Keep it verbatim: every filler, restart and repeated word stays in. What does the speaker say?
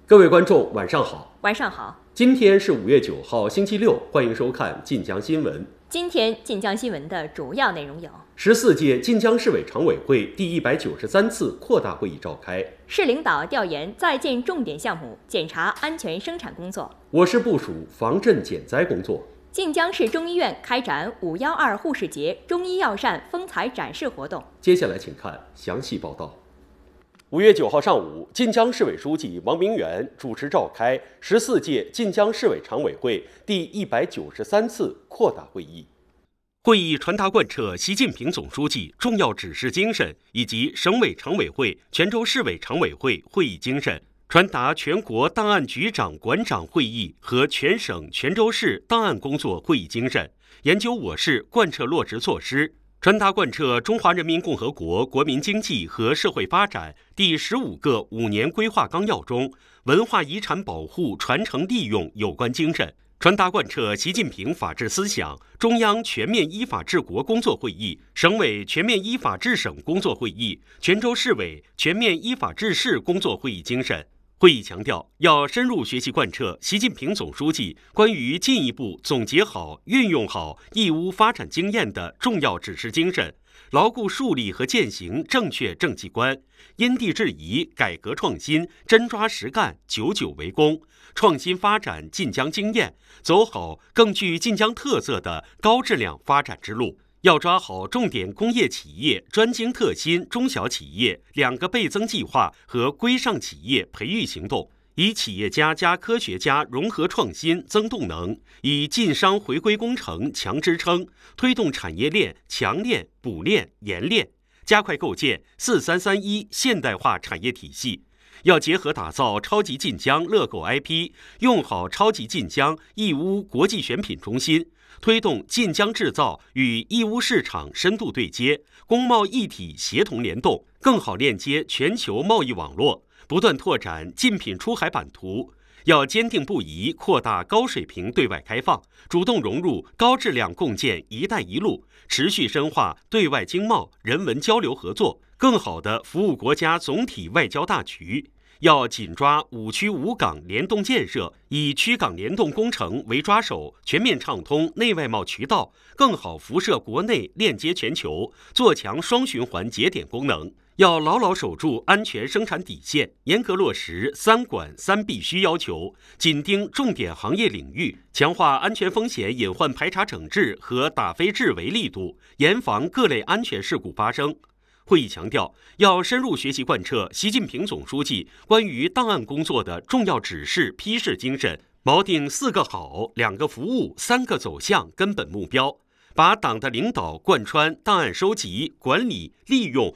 各位观众，晚上好。 晚上好。 今天是五月九号，星期六，欢迎收看晋江新闻。 今天晋江新闻的主要内容有： 十四届晋江市委常委会第一百九十三次扩大会议召开， 市领导调研在建重点项目，检查安全生产工作。 我市部署防震减灾工作。 晋江市中医院开展五幺二护士节中医药膳风采展示活动。 接下来请看详细报道。五月九号上午，晋江市委书记王明元主持召开十四届晋江市委常委会第一百九十三次扩大会议。会议传达贯彻习近平总书记重要指示精神以及省委常委会、泉州市委常委会会议精神，传达全国档案局长馆长会议和全省泉州市档案工作会议精神，研究我市贯彻落实措施，传达贯彻中华人民共和国国民经济和社会发展第十五个五年规划纲要中文化遗产保护传承利用有关精神，传达贯彻习近平法治思想中央全面依法治国工作会议、省委全面依法治省工作会议、泉州市委全面依法治市工作会议精神。会议强调，要深入学习贯彻习近平总书记关于进一步总结好、运用好义乌发展经验的重要指示精神，牢固树立和践行正确政绩观，因地制宜、改革创新、真抓实干、久久为功，创新发展晋江经验，走好更具晋江特色的高质量发展之路。要抓好重点工业企业、专精特新中小企业两个倍增计划和规上企业培育行动，以企业家加科学家融合创新增动能，以晋商回归工程强支撑，推动产业链强链、补链、延链，加快构建四三三一现代化产业体系。要结合打造超级晋江乐购 I P， 用好超级晋江义乌国际选品中心，推动晋江制造与义乌市场深度对接，工贸一体协同联动，更好链接全球贸易网络，不断拓展竞品出海版图。要坚定不移扩大高水平对外开放，主动融入高质量共建“一带一路”，持续深化对外经贸、人文交流合作，更好地服务国家总体外交大局。要紧抓五区五港联动建设，以区港联动工程为抓手，全面畅通内外贸渠道，更好辐射国内，链接全球，做强双循环节点功能。要牢牢守住安全生产底线，严格落实三管三必须要求，紧盯重点行业领域，强化安全风险隐患排查整治和打非治为力度，严防各类安全事故发生。会议强调，要深入学习贯彻习近平总书记关于档案工作的重要指示批示精神，锚定四个好、两个服务、三个走向根本目标，把党的领导贯穿档案收集、管理、利用